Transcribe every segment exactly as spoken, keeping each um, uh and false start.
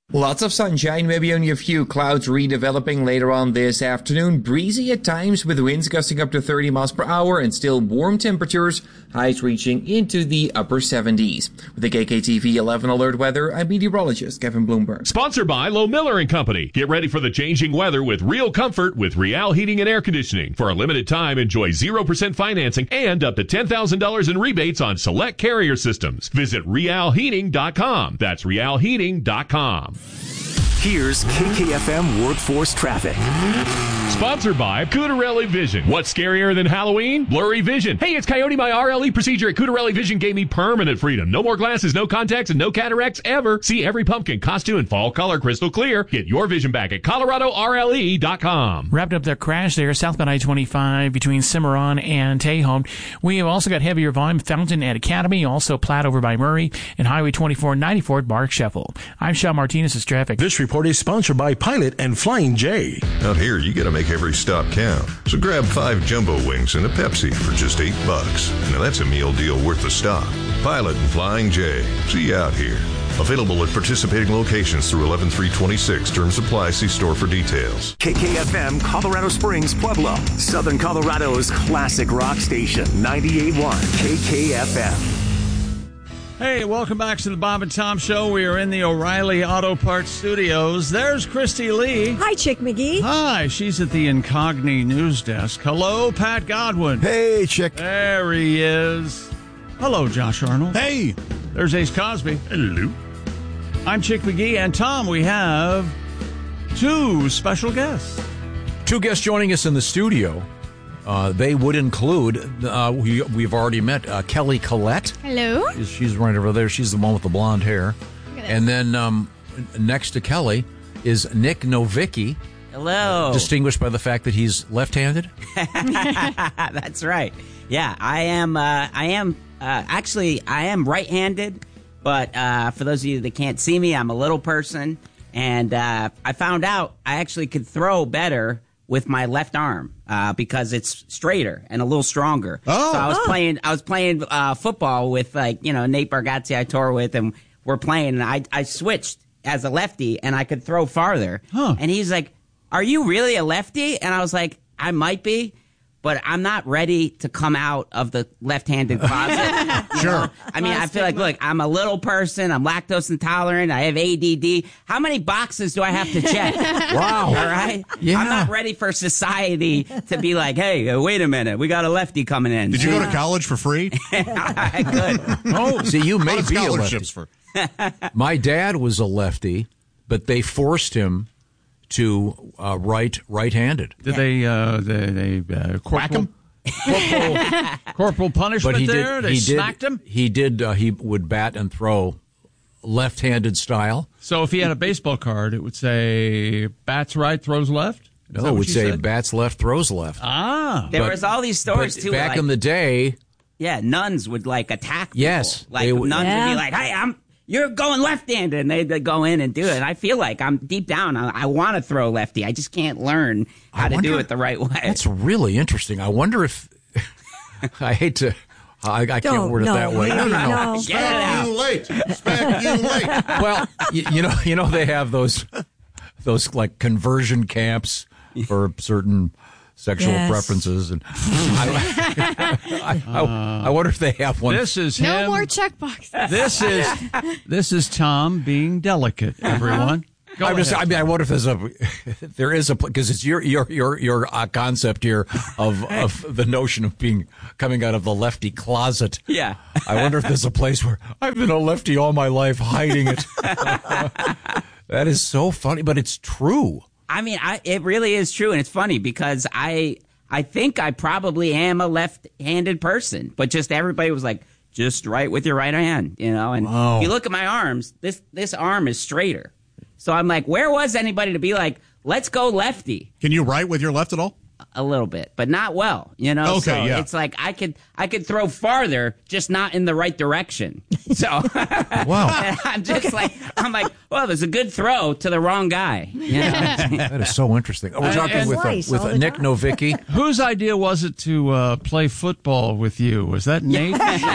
Lots of sunshine, maybe only a few clouds redeveloping later on this afternoon. Breezy at times with winds gusting up to thirty miles per hour and still warm temperatures, highs reaching into the upper seventies. With the K K T V eleven Alert Weather, I'm meteorologist Kevin Bloomberg. Sponsored by Lowe Miller and Company. Get ready for the changing weather with real comfort with Real Heating and Air Conditioning. For a limited time, enjoy zero percent financing and up to ten thousand dollars in rebates on select Carrier systems. Visit real heating dot com. That's real heating dot com. Here's K K F M Workforce Traffic. Sponsored by Cutarelli Vision. What's scarier than Halloween? Blurry vision. Hey, it's Coyote. My R L E procedure at Cutarelli Vision gave me permanent freedom. No more glasses, no contacts, and no cataracts ever. See every pumpkin, costume, and fall color crystal clear. Get your vision back at colorado R L E dot com. Wrapped up their crash there, southbound I twenty-five between Cimarron and Tejon. We have also got heavier volume, Fountain at Academy, also Platte over by Murray, and Highway twenty-four ninety-four at Bark Sheffel. I'm Sean Martinez. It's traffic. This report is sponsored by Pilot and Flying J. Out here, you got to make every stop count. So grab five jumbo wings and a Pepsi for just eight bucks. Now that's a meal deal worth the stop. Pilot and Flying J. See you out here. Available at participating locations through eleven three twenty-six. Terms apply. See store for details. K K F M Colorado Springs, Pueblo. Southern Colorado's classic rock station, ninety-eight point one K K F M. Hey, welcome back to the Bob and Tom Show. We are in the O'Reilly Auto Parts Studios. There's Christy Lee. Hi, Chick McGee. Hi, she's at the Incogni News Desk. Hello, Pat Godwin. Hey, Chick. There he is. Hello, Josh Arnold. Hey. There's Ace Cosby. Hello. I'm Chick McGee, and Tom, we have two special guests. Two guests joining us in the studio. Uh, they would include, uh, we, we've already met uh, Kelly Collette. Hello. She's right over there. She's the one with the blonde hair. And then um, next to Kelly is Nick Novicki. Hello. Distinguished by the fact that he's left-handed. That's right. Yeah, I am. Uh, I am uh, actually. I am right-handed, but uh, for those of you that can't see me, I'm a little person, and uh, I found out I actually could throw better with my left arm uh, because it's straighter and a little stronger. Oh, so I was oh. playing. I was playing uh, football with like you know Nate Bargatze I tour with, and we're playing. And I I switched as a lefty, and I could throw farther. Huh. And he's like, "Are you really a lefty?" And I was like, "I might be, but I'm not ready to come out of the left-handed closet." Sure. Know? I mean, I feel like, look, I'm a little person. I'm lactose intolerant. I have A D D. How many boxes do I have to check? Wow. All right? Yeah. I'm not ready for society to be like, hey, uh, wait a minute. We got a lefty coming in. Did you go to college for free? I could. Oh, see, you may be a lefty. Scholarships for. My dad was a lefty, but they forced him to uh, write right-handed. Did they, uh, they, they uh, Whack him? corporal, corporal punishment But he there? did. They He smacked did. him? He did. Uh, he would bat and throw left-handed style. So if he had a baseball card, it would say bats right, throws left? Is No, that it what would you say said? bats left, throws left. Ah. There But- was all these stories, But too. back like, in the day, yeah, nuns would, like, attack people. Yes, Like, they would- nuns would Yeah. be like, hey, I'm... You're going left-handed, and they'd, they'd go in and do it. And I feel like I'm deep down, I, I want to throw lefty. I just can't learn how I to do wonder- it the right way. that's really interesting. I wonder if I hate to. I, I can't Don't, word it no, that way. No, no, no. no. Get it out. You late. Spec you late. Well, you, you know, you know, they have those those like conversion camps for certain sexual Yes. preferences, and I, I, I, I wonder if they have one. This is No him. more checkboxes. This is this is Tom being delicate, everyone. Go I'm just, ahead. I mean, I wonder if there's a, if there is a, because it's your your your your uh, concept here of of the notion of being coming out of the lefty closet. Yeah. I wonder if there's a place where I've been a lefty all my life, hiding it. That is so funny, but it's true. I mean, I, it really is true, and it's funny because I I think I probably am a left-handed person, but just everybody was like, just right with your right hand, you know. And Wow. if you look at my arms, this this arm is straighter. So I'm like, where was anybody to be like, let's go lefty? Can you write with your left at all? A little bit, but not well, you know. Okay, so yeah. It's like I could I could throw farther, just not in the right direction. So Wow. I'm just like I'm like well, there's a good throw to the wrong guy. You know? That is so interesting. We're talking with uh, with Nick Novicki. Whose idea was it to uh, play football with you? Was that Nate?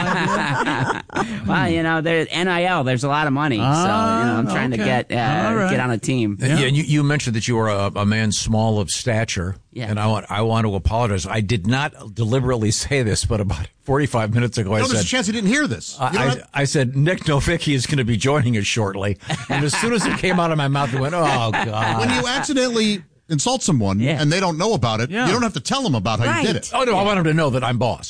Well, you know, there's N I L. There's a lot of money, Ah, so you know, I'm trying okay. to get uh, right. get on a team. Yeah, and you, you mentioned that you were a, a man small of stature. Yeah. And I want I want to apologize. I did not deliberately say this, but about forty-five minutes ago, No, I there's said a chance he didn't hear this. You I, don't I, have- I said Nick Novicki is going to be joining us shortly, and as soon as it came out of my mouth, I went, "Oh God!" when you accidentally insult someone Yeah. and they don't know about it, Yeah. you don't have to tell them about how Right. you did it. Oh no! I want him to know that I'm boss.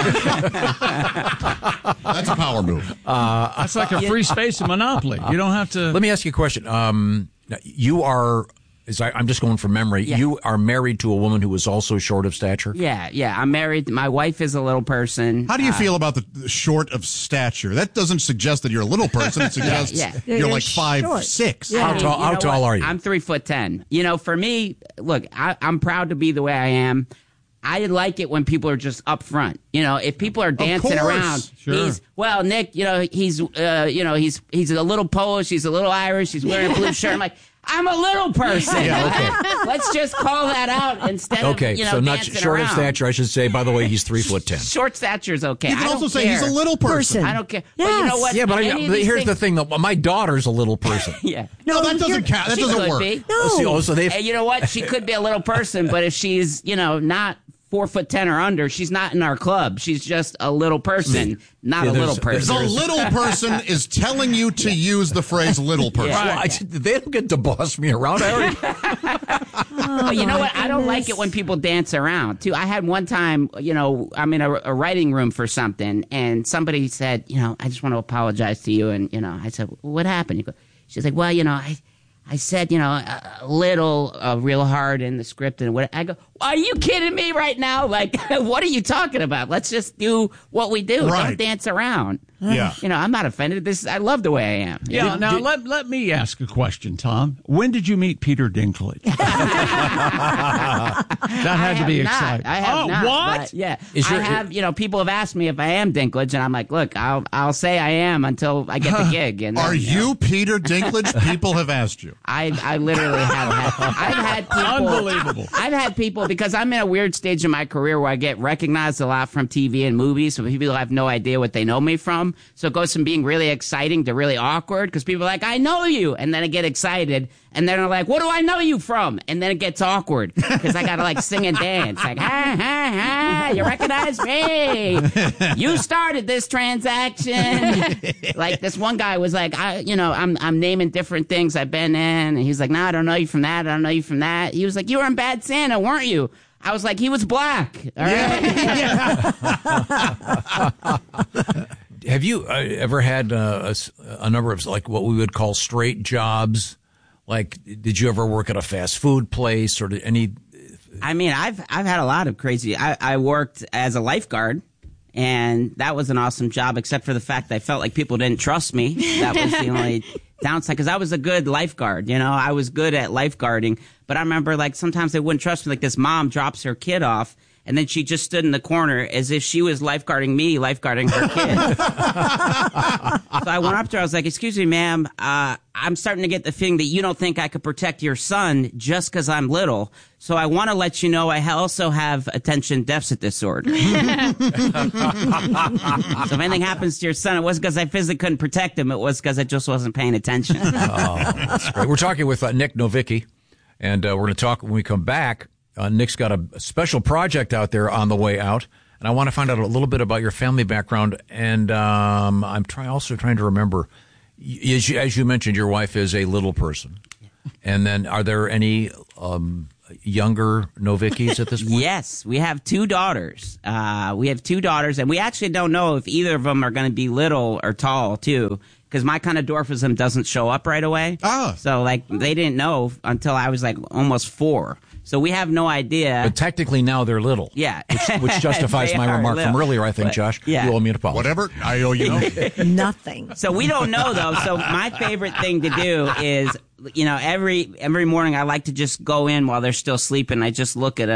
That's a power move. That's like a free space in Monopoly. You don't have to. Let me ask you a question. Um, you are, as I, I'm just going from memory. Yeah. You are married to a woman who is also short of stature. Yeah, yeah. I'm married. My wife is a little person. How do you Uh, feel about the, the short of stature? That doesn't suggest that you're a little person. It suggests yeah. you're, You're like five short. six. Yeah. How I mean, tall? you How know tall what? are you? I'm three foot ten. You know, for me, look, I, I'm proud to be the way I am. I like it when people are just up front. You know, if people are dancing course. around, Sure. he's well, Nick. You know, he's uh, you know, he's he's a little Polish, he's a little Irish, he's wearing a blue shirt. I'm like, I'm a little person. Yeah, okay. Let's just call that out instead Okay, of you know so not dancing short around. of stature. I should say. By the way, he's three foot ten. Short stature is okay. You can I also don't say care. he's a little person. Person. I don't care. But you Yes. know what? Yeah, but, I, Any of but these here's the things- thing: though. My daughter's a little person. Yeah. No, that doesn't you're- count. That She doesn't could work. be. No. Oh, see, oh, so they've And you know what? She could be a little person, but if she's, you know, not four foot ten or under, she's not in our club. She's just a little person, not Yeah, a little there's- The person. little person is telling you to use the phrase little person. Yeah. Well, I, they don't get to boss me around. I already, But you know what? I don't like it when people dance around too. I had one time, you know, I'm in a, a writing room for something, and somebody said, you know, I just want to apologize to you, and you know, I said, well, what happened? You go, she's like, well, you know, I. I said, you know, a, a little, uh, real hard in the script, and what I go, are you kidding me right now? Like, what are you talking about? Let's just do what we do. Right. Don't dance around. Yeah. You know, I'm not offended. This, I love the way I am. Yeah, Did- now did- let let me ask a question, Tom. When did you meet Peter Dinklage? That had I to be have not. exciting. I have oh, not. what? but, yeah, Is your- I have. You know, people have asked me if I am Dinklage, and I'm like, look, I'll I'll say I am until I get the gig. And then, Are know, you Peter Dinklage? People have asked you. I I literally have had. I've had people. Unbelievable. I've had people because I'm in a weird stage in my career where I get recognized a lot from T V and movies, so people have no idea what they know me from. So it goes from being really exciting to really awkward because people are like, I know you, and then I get excited, and then they're like, what do I know you from? And then it gets awkward because I gotta like sing and dance, like, ha ha ha, you recognize me? You started this transaction. Like this one guy was like, I, you know, I'm I'm naming different things I've been in, and he's like, no, I don't know you from that. I don't know you from that. He was like, you were in Bad Santa, weren't you? I was like, he was black. All right. have you uh, ever had uh, a, s- a number of like what we would call straight jobs? Like, did you ever work at a fast food place or did any? I mean, I've I've had a lot of crazy. I, I worked as a lifeguard, and that was an awesome job, except for the fact that I felt like people didn't trust me. That was the only downside, because I was a good lifeguard. You know, I was good at lifeguarding, but I remember like sometimes they wouldn't trust me. Like this mom drops her kid off, and then she just stood in the corner as if she was lifeguarding me, lifeguarding her kid. So I went up to her. I was like, excuse me, ma'am. Uh, I'm starting to get the feeling that you don't think I could protect your son just because I'm little. So I want to let you know I ha- also have attention deficit disorder. So if anything happens to your son, it wasn't because I physically couldn't protect him. It was because I just wasn't paying attention. Oh, that's great. We're talking with uh, Nick Novicki, and uh, we're going to talk when we come back. Uh, Nick's got a, a special project out there on the way out, and I want to find out a little bit about your family background. And um, I'm try, also trying to remember, y- as you, as you mentioned, your wife is a little person. And then are there any um, younger Novickis at this point? Yes, we have two daughters. Uh, we have two daughters, and we actually don't know if either of them are going to be little or tall, too, because my kind of dwarfism doesn't show up right away. Ah. So, like, they didn't know until I was, like, almost four. So we have no idea. But technically now they're little. Yeah. Which, which justifies They my are remark from little. earlier, I think, But, Josh. yeah. You owe me an apology. Whatever. I owe you no. Nothing. So we don't know though. So my favorite thing to do is, you know, every every morning I like to just go in while they're still sleeping. I just look at them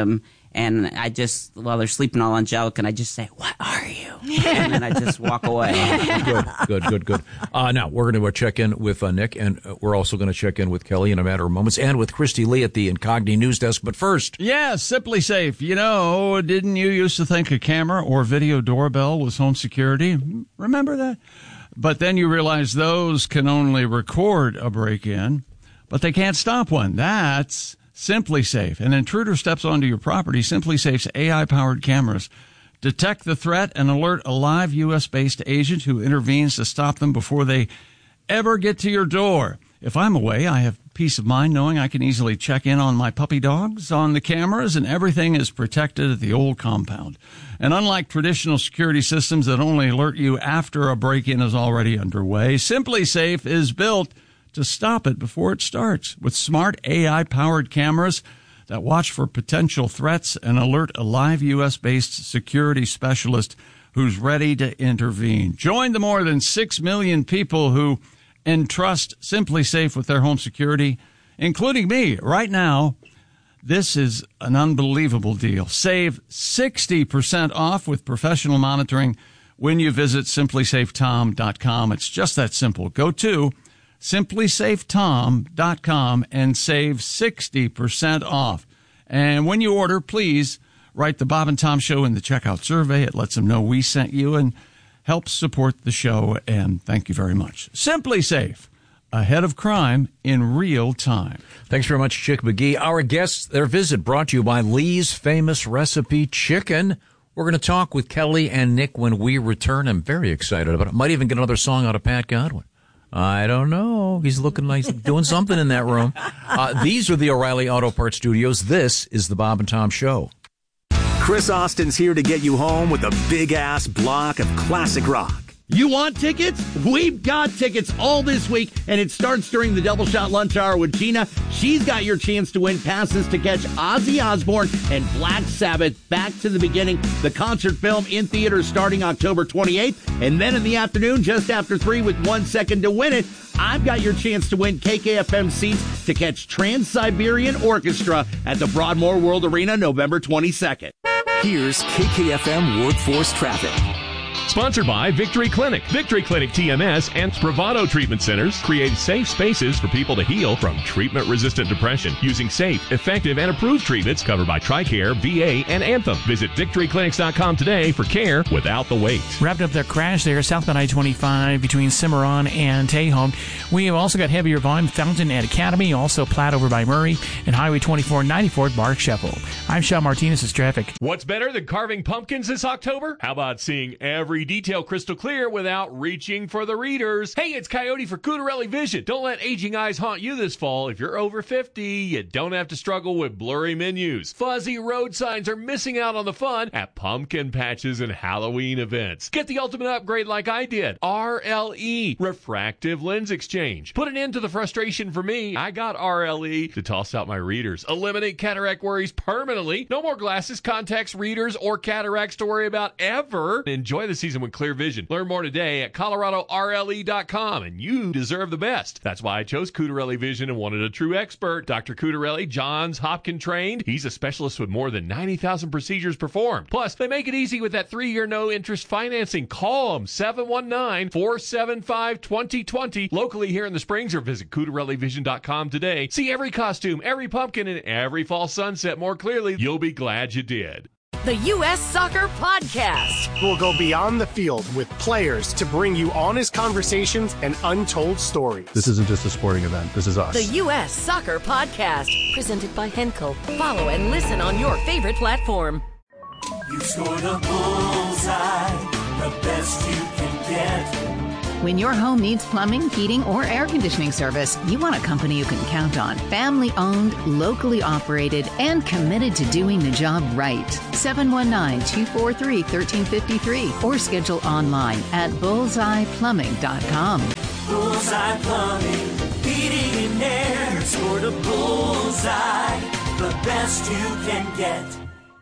And I just, while they're sleeping all angelic, and I just say, "What are you?" And then I just walk away. Good, good, good, good. Uh, now, we're going to check in with uh, Nick, and uh, we're also going to check in with Kelly in a matter of moments, and with Christy Lee at the Incogni News Desk. But first... Yeah, Simply Safe. You know, didn't you used to think a camera or video doorbell was home security? Remember that? But then you realize those can only record a break-in, but they can't stop one. That's Simply Safe. An intruder steps onto your property. Simply Safe's A I-powered cameras detect the threat and alert a live U S-based agent who intervenes to stop them before they ever get to your door. If I'm away, I have peace of mind knowing I can easily check in on my puppy dogs on the cameras, and everything is protected at the old compound. And unlike traditional security systems that only alert you after a break-in is already underway, Simply Safe is built to stop it before it starts with smart A I-powered cameras that watch for potential threats and alert a live U S-based security specialist who's ready to intervene. Join the more than six million people who entrust Simply Safe with their home security, including me. Right now, this is an unbelievable deal. Save sixty percent off with professional monitoring when you visit simply safe tom dot com. It's just that simple. Go to simply safe tom dot com and save sixty percent off. And when you order, please write the Bob and Tom Show in the checkout survey. It lets them know we sent you and helps support the show. And thank you very much. Simply Safe, ahead of crime in real time. Thanks very much, Chick McGee. Our guests, their visit brought to you by Lee's Famous Recipe Chicken. We're going to talk with Kelly and Nick when we return. I'm very excited about it. Might even get another song out of Pat Godwin. I don't know. He's looking like he's doing something in that room. Uh, these are the O'Reilly Auto Parts Studios. This is the Bob and Tom Show. Chris Austin's here to get you home with a big-ass block of classic rock. You want tickets? We've got tickets all this week, and it starts during the Double Shot Lunch Hour with Gina. She's got your chance to win passes to catch Ozzy Osbourne and Black Sabbath Back to the Beginning, the concert film in theaters starting October twenty-eighth. And then in the afternoon, just after three with one second to win it, I've got your chance to win K K F M seats to catch Trans-Siberian Orchestra at the Broadmoor World Arena November twenty-second. Here's K K F M Workforce Traffic. Sponsored by Victory Clinic. Victory Clinic T M S and Spravato Treatment Centers create safe spaces for people to heal from treatment-resistant depression using safe, effective, and approved treatments covered by TRICARE, V A, and Anthem. Visit victory clinics dot com today for care without the wait. Wrapped up their crash there southbound I twenty-five between Cimarron and Tejon. We have also got heavier volume Fountain at Academy, also Platte over by Murray, and Highway twenty-four ninety-four at Bark Sheffel. I'm Sean Martinez. It's traffic. What's better than carving pumpkins this October? How about seeing every detail crystal clear without reaching for the readers? Hey, it's Coyote for Cutarelli Vision. Don't let aging eyes haunt you this fall. If you're over fifty, you don't have to struggle with blurry menus. Fuzzy road signs are missing out on the fun at pumpkin patches and Halloween events. Get the ultimate upgrade like I did. R L E, Refractive Lens Exchange. Put an end to the frustration for me. I got R L E to toss out my readers. Eliminate cataract worries permanently. No more glasses, contacts, readers, or cataracts to worry about ever. Enjoy the season with clear vision. Learn more today at colorado r l e dot com, and you deserve the best. That's why I chose Cutarelli Vision and wanted a true expert. Doctor Cutarelli, Johns Hopkins trained. He's a specialist with more than ninety thousand procedures performed. Plus, they make it easy with that three-year no-interest financing. Call them, seven one nine, four seven five, two zero two zero. Locally here in the Springs, or visit cutarelli vision dot com today. See every costume, every pumpkin, and every fall sunset more clearly. You'll be glad you did. The U S Soccer Podcast. We'll go beyond the field with players to bring you honest conversations and untold stories. This isn't just a sporting event. This is us. The U S Soccer Podcast. Presented by Henkel. Follow and listen on your favorite platform. You scored a bullseye, the best you can get. When your home needs plumbing, heating, or air conditioning service, you want a company you can count on. Family owned, locally operated, and committed to doing the job right. seven one nine, two four three, one three five three or schedule online at bullseye plumbing dot com. Bullseye Plumbing, heating and air. Scored a bullseye, the best you can get.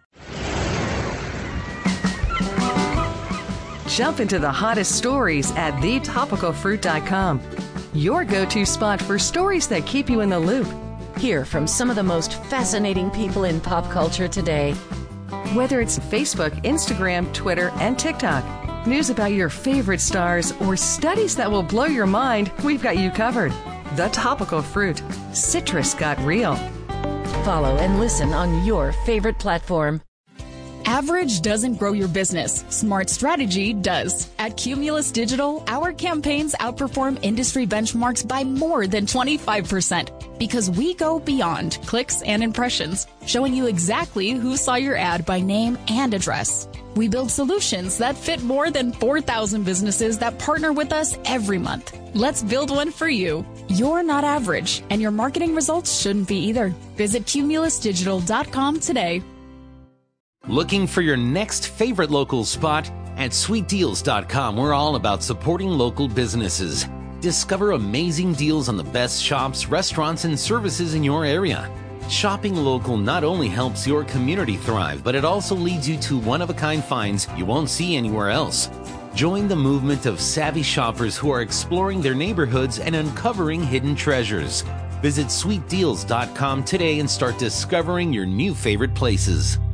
Jump into the hottest stories at the topical fruit dot com. Your go-to spot for stories that keep you in the loop. Hear from some of the most fascinating people in pop culture today. Whether it's Facebook, Instagram, Twitter, and TikTok, news about your favorite stars, or studies that will blow your mind, we've got you covered. The Topical Fruit. Citrus got real. Follow and listen on your favorite platform. Average doesn't grow your business. Smart strategy does. At Cumulus Digital, our campaigns outperform industry benchmarks by more than twenty-five percent because we go beyond clicks and impressions, showing you exactly who saw your ad by name and address. We build solutions that fit more than four thousand businesses that partner with us every month. Let's build one for you. You're not average, and your marketing results shouldn't be either. Visit cumulus digital dot com today. Looking for your next favorite local spot? At sweet deals dot com, we're all about supporting local businesses. Discover amazing deals on the best shops, restaurants, and services in your area. Shopping local not only helps your community thrive, but it also leads you to one-of-a-kind finds you won't see anywhere else. Join the movement of savvy shoppers who are exploring their neighborhoods and uncovering hidden treasures. Visit sweet deals dot com today and start discovering your new favorite places.